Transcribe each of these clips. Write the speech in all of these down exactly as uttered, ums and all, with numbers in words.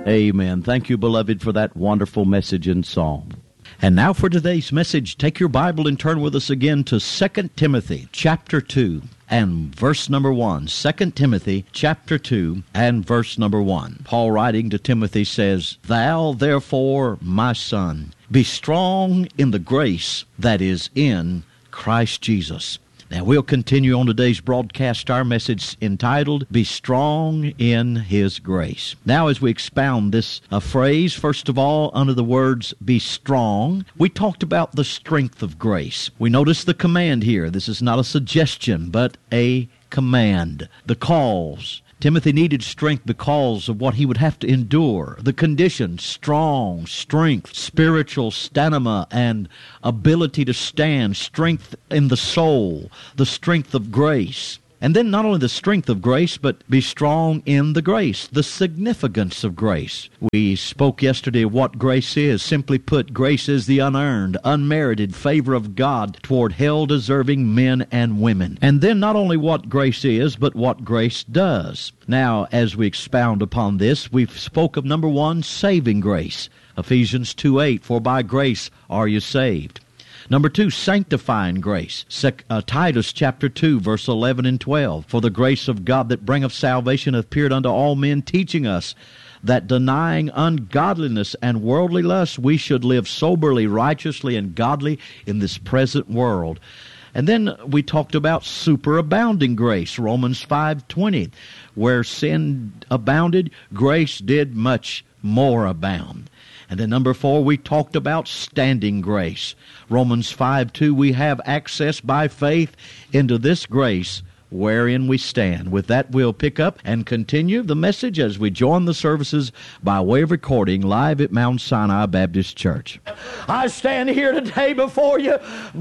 Amen. Thank you, beloved, for that wonderful message and song. And now for today's message, take your Bible and turn with us again to Second Timothy chapter two and verse number one. Second Timothy chapter two and verse number one. Paul writing to Timothy says, "Thou therefore, my son, be strong in the grace that is in Christ Jesus." Now, we'll continue on today's broadcast our message entitled, Be Strong in His Grace. Now, as we expound this uh, phrase, first of all, under the words, be strong, we talked about the strength of grace. We notice the command here. This is not a suggestion, but a command. The cause. Timothy needed strength because of what he would have to endure. The condition, strong, strength, spiritual stamina, and ability to stand, strength in the soul, the strength of grace. And then not only the strength of grace, but be strong in the grace, the significance of grace. We spoke yesterday of what grace is. Simply put, grace is the unearned, unmerited favor of God toward hell-deserving men and women. And then not only what grace is, but what grace does. Now, as we expound upon this, we've spoke of number one, saving grace. Ephesians two eight, for by grace are you saved. Number two, sanctifying grace. Sec- uh, Titus chapter two, verse eleven and twelve. For the grace of God that bringeth salvation hath appeared unto all men, teaching us that denying ungodliness and worldly lust, we should live soberly, righteously, and godly in this present world. And then we talked about superabounding grace, Romans five twenty. Where sin abounded, grace did much more abound. And then number four, we talked about standing grace. Romans five two, we have access by faith into this grace wherein we stand. With that, we'll pick up and continue the message as we join the services by way of recording live at Mount Sinai Baptist Church. I stand here today before you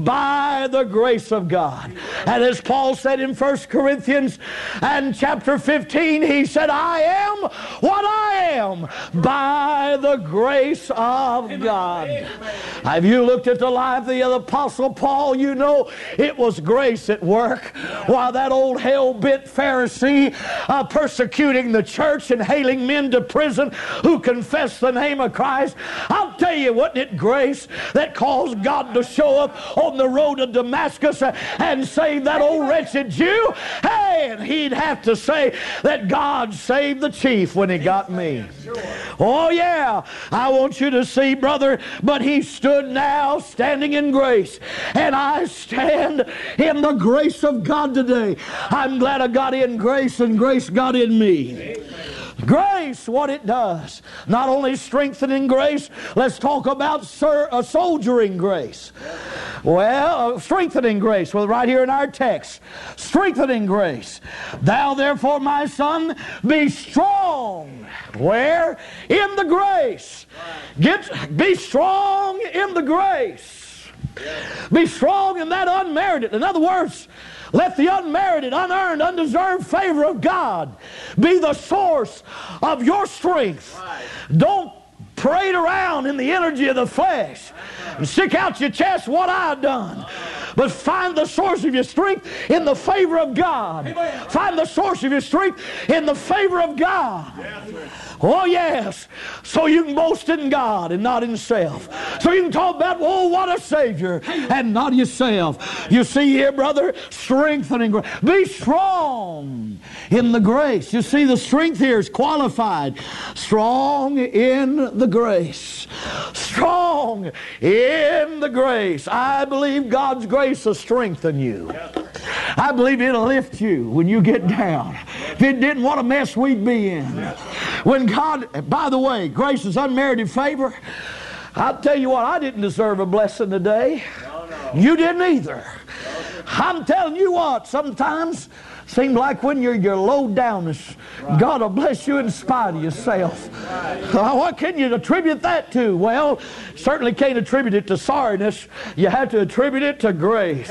by the grace of God. And as Paul said in First Corinthians and chapter fifteen, he said, I am what I am by the grace of God. Have you looked at the life of the Apostle Paul? You know it was grace at work. While that old hell-bent Pharisee uh, persecuting the church and hailing men to prison who confess the name of Christ, I'll tell you, wasn't it grace that caused God to show up on the road to Damascus and save that old wretched Jew? Hey, and he'd have to say that God saved the chief when he got me. Oh yeah, I want you to see, brother, but he stood now standing in grace, and I stand in the grace of God today. I'm glad I got in grace and grace got in me. Amen. Grace, what it does. Not only strengthening grace, let's talk about ser- uh, soldiering grace. Well, uh, strengthening grace. Well, right here in our text. Strengthening grace. Thou therefore, my son, be strong. Where? In the grace. Get, be strong in the grace. Be strong in that unmerited. In other words, let the unmerited, unearned, undeserved favor of God be the source of your strength. Right. Don't parade around in the energy of the flesh and stick out your chest what I've done. But find the source of your strength in the favor of God. Find the source of your strength in the favor of God. Oh, yes. So you can boast in God and not in self. So you can talk about, oh, what a Savior, and not yourself. You see here, brother, strengthening grace. Be strong in the grace. You see, the strength here is qualified. Strong in the grace. Strong in the grace. I believe God's grace will strengthen you. I believe it'll lift you when you get down. If it didn't, what a mess we'd be in. When God, by the way, grace is unmerited favor. I'll tell you what, I didn't deserve a blessing today. You didn't either. I'm telling you what, sometimes seems like when you're, you're low down, God will bless you in spite of yourself. Uh, what can you attribute that to? Well, certainly can't attribute it to sorriness. You have to attribute it to grace.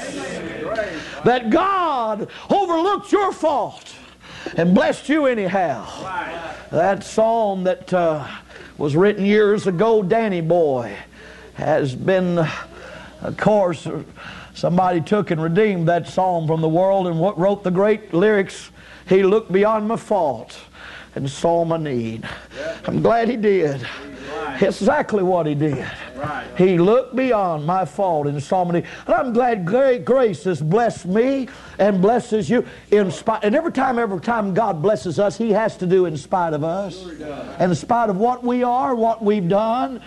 That God overlooked your fault and blessed you anyhow. That psalm that uh, was written years ago, Danny Boy, has been, of course, somebody took and redeemed that psalm from the world and what wrote the great lyrics, he looked beyond my fault and saw my need. I'm glad He did. Exactly what He did. He looked beyond my fault and saw me. And I'm glad great grace has blessed me and blesses you in spite. And every time, every time God blesses us, He has to do in spite of us. And in spite of what we are, what we've done.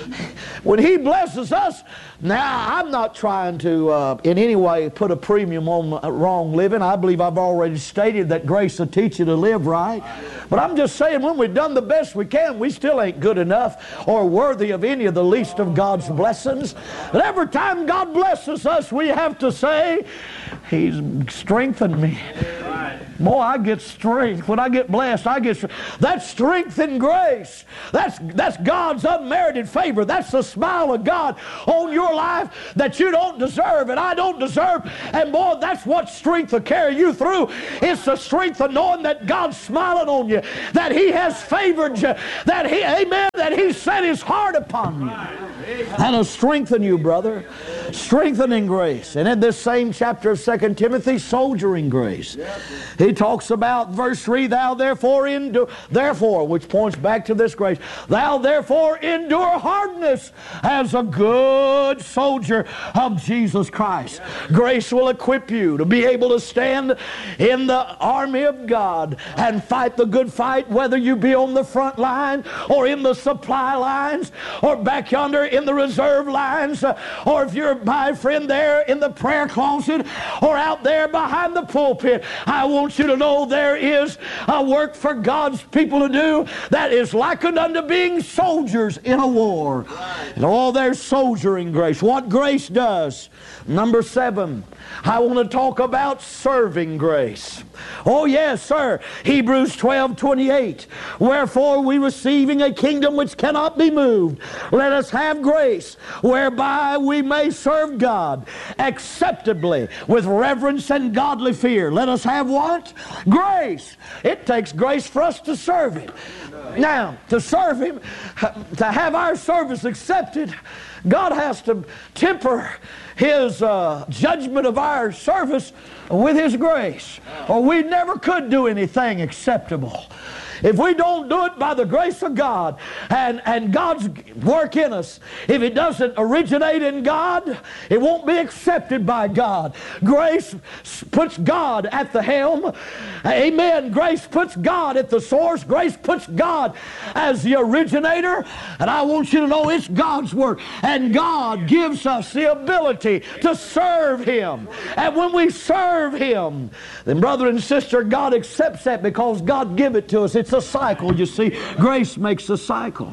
When He blesses us, now I'm not trying to uh, in any way put a premium on wrong living. I believe I've already stated that grace will teach you to live right. But I'm just saying, when we've done the best we can, we still ain't good enough or worthy of any of the least of God's blessings. But every time God blesses us, we have to say, He's strengthened me. Boy, I get strength. When I get blessed, I get strength. That's strength and grace. That's, that's God's unmerited favor. That's the smile of God on your life that you don't deserve and I don't deserve. And boy, that's what strength will carry you through. It's the strength of knowing that God's smiling on you, that He has favored you, that He, amen, that He set His heart upon you. That'll strengthen you, brother. Strengthening grace. And in this same chapter of Second Timothy, soldiering grace. He talks about verse three, thou therefore endure, therefore, which points back to this grace, thou therefore endure hardness as a good soldier of Jesus Christ. Grace will equip you to be able to stand in the army of God and fight the good fight, whether you be on the front line or in the supply lines or back yonder in the reserve lines, or if you're my friend there in the prayer closet or out there behind the pulpit. I want you to know there is a work for God's people to do that is likened unto being soldiers in a war. And all their soldiering grace. What grace does. Number seven, I want to talk about serving grace. Oh yes, sir. Hebrews twelve twenty-eight. Wherefore we receiving a kingdom which cannot be moved, let us have grace whereby we may serve God acceptably with reverence and godly fear. Let us have what? Grace. It takes grace for us to serve Him. Now, to serve Him, to have our service accepted, God has to temper His uh, judgment of our service with His grace, or we never could do anything acceptable. If we don't do it by the grace of God and, and God's work in us, if it doesn't originate in God, it won't be accepted by God. Grace puts God at the helm. Amen. Grace puts God at the source. Grace puts God as the originator. And I want you to know it's God's work. And God gives us the ability to serve Him. And when we serve Him, then brother and sister, God accepts that because God give it to us. It's a cycle, you see. Grace makes a cycle.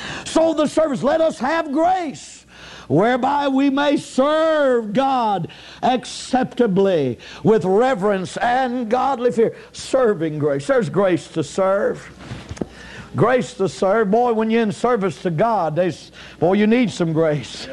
So the service, let us have grace whereby we may serve God acceptably with reverence and godly fear. Serving grace. There's grace to serve. Grace to serve. Boy, when you're in service to God, there's, boy, you need some grace.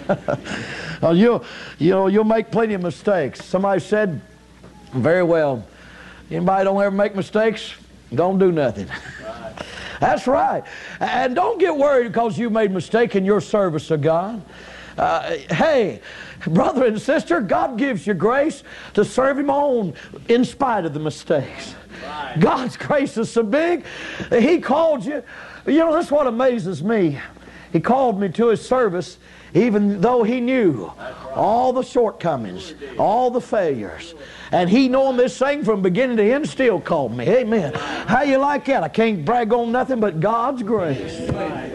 you'll, you'll, you'll make plenty of mistakes. Somebody said, very well, anybody don't ever make mistakes? Don't do nothing. Right. That's right. And don't get worried because you made a mistake in your service of God. Uh, hey, brother and sister, God gives you grace to serve Him on in spite of the mistakes. Right. God's grace is so big. He called you. You know, that's what amazes me. He called me to His service even though He knew all the shortcomings, all the failures. And He knowing this thing from beginning to end still called me. Amen. How you like that? I can't brag on nothing but God's grace.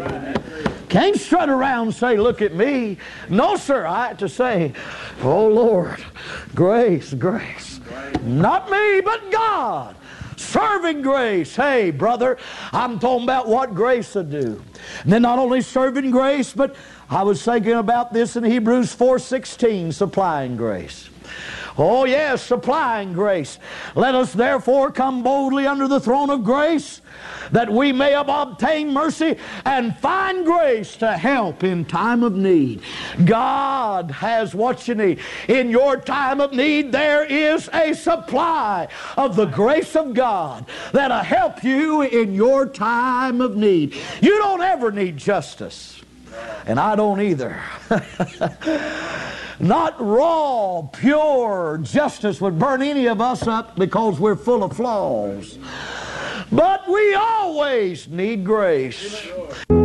Can't strut around and say, look at me. No, sir. I have to say, oh, Lord, grace, grace. Not me, but God. Serving grace. Hey, brother, I'm talking about what grace will do. And then not only serving grace, but I was thinking about this in Hebrews four sixteen, supplying grace. Oh yes, supplying grace. Let us therefore come boldly under the throne of grace, that we may obtain mercy and find grace to help in time of need. God has what you need. In your time of need, there is a supply of the grace of God that'll help you in your time of need. You don't ever need justice. And I don't either. Not raw, pure justice would burn any of us up because we're full of flaws. But we always need grace.